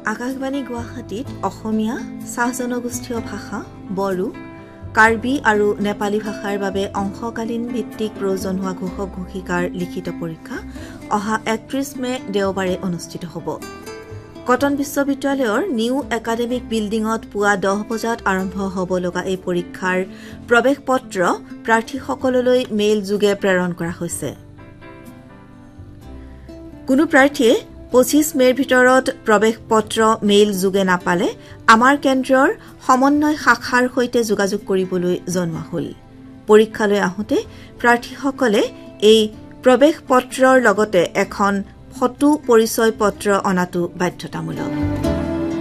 আকাশবাণী গুৱাহাটীত অসমীয়া, চাহ জনগোষ্ঠীয় ভাষা, বড়ো, কাৰ্বি আৰু নেপালী ভাষাৰ বাবে অংশকালীন ভিত্তিক প্ৰয়োজন হোৱা ঘোষক ঘোষিকাৰ লিখিত পৰীক্ষা অহা ৩১ মে দেওবাৰে অনুষ্ঠিত হ'ব। কটন বিশ্ববিদ্যালয়ৰ নিউ একাডেমিক বিল্ডিঙত পুৱা 10 বজাত আৰম্ভ হ'ব লগা এই পৰীক্ষাৰ প্ৰৱেশ পত্ৰ প্ৰাৰ্থীসকললৈ মেইল যোগে প্ৰেৰণ কৰা হৈছে। কোনো প্ৰাৰ্থীয়ে 25 মেৰ ভিতৰত প্ৰৱেশ পত্ৰ মেইল যোগে নাপালে আমাৰ কেন্দ্ৰৰ সমন্বয় শাখাৰ সৈতে যোগাযোগ কৰিবলৈ জনোৱা হ'ল। পৰীক্ষালৈ আহোঁতে প্ৰাৰ্থীসকলে এই প্ৰৱেশ পত্ৰৰ লগতে এখন ফটো পৰিচয় পত্ৰ অনাটো বাধ্যতামূলক।